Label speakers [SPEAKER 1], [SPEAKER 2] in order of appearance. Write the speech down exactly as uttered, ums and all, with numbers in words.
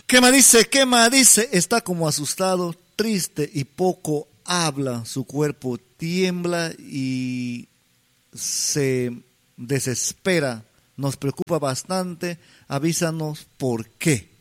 [SPEAKER 1] Quema dice, Quema dice, está como asustado, triste y poco habla, su cuerpo tiembla y se desespera, nos preocupa bastante, avísanos por qué.